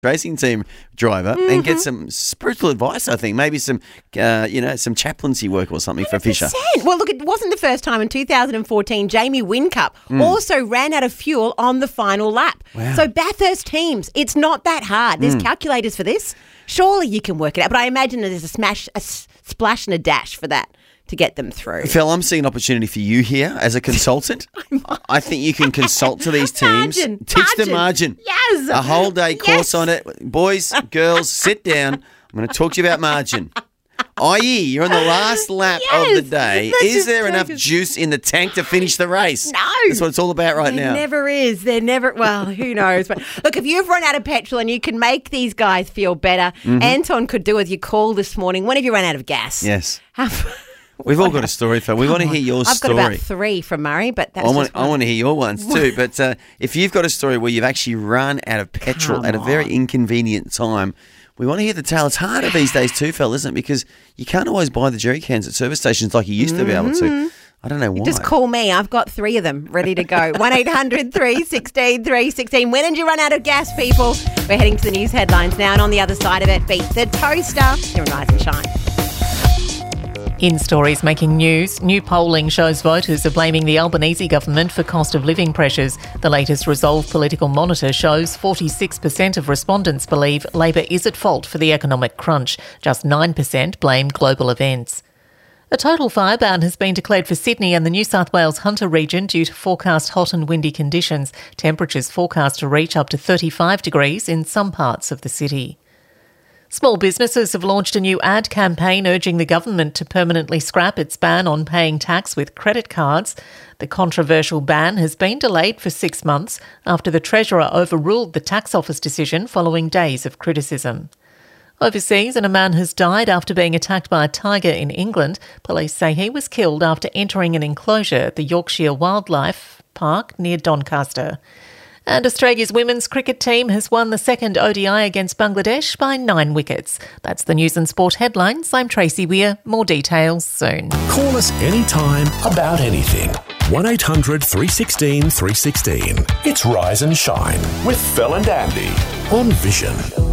racing team driver and get some spiritual advice, I think. Maybe some, some chaplaincy work or something for Fisher. Well, look, it wasn't the first time. In 2014, Jamie Whincup also ran out of fuel on the final lap. Wow. So Bathurst teams, it's not that hard. There's calculators for this. Surely you can work it out. But I imagine there's a splash and a dash for that to get them through. Phil, I'm seeing an opportunity for you here as a consultant. I think you can consult to these teams. Teach the margin. Yes. A whole day course on it. Boys, girls, sit down. I'm going to talk to you about margin. I.e., you're on the last lap of the day. Is there enough juice in the tank to finish the race? No. That's what it's all about right now. There never is. Well, who knows? But look, if you've run out of petrol and you can make these guys feel better, Anton could do as you called this morning. When have you run out of gas? Yes. We've all got a story, Phil. We want to hear your story. I've got about 3 from Murray, but that's I want to hear your ones too. But if you've got a story where you've actually run out of petrol at a very inconvenient time, we want to hear the tale. It's harder these days too, Phil, isn't it? Because you can't always buy the jerry cans at service stations like you used to be able to. I don't know why. Just call me. I've got 3 of them ready to go. 1800 316 316. When did you run out of gas, people? We're heading to the news headlines now, and on the other side of it, beat the toaster. Here in Rise and Shine. In stories making news, new polling shows voters are blaming the Albanese government for cost of living pressures. The latest Resolve Political Monitor shows 46% of respondents believe Labor is at fault for the economic crunch. Just 9% blame global events. A total fire ban has been declared for Sydney and the New South Wales Hunter region due to forecast hot and windy conditions. Temperatures forecast to reach up to 35 degrees in some parts of the city. Small businesses have launched a new ad campaign urging the government to permanently scrap its ban on paying tax with credit cards. The controversial ban has been delayed for 6 months after the Treasurer overruled the tax office decision following days of criticism. Overseas, and a man has died after being attacked by a tiger in England. Police say he was killed after entering an enclosure at the Yorkshire Wildlife Park near Doncaster. And Australia's women's cricket team has won the second ODI against Bangladesh by 9 wickets. That's the news and sport headlines. I'm Tracy Weir. More details soon. Call us anytime about anything. 1800 316 316. It's Rise and Shine with Phil and Andy on Vision.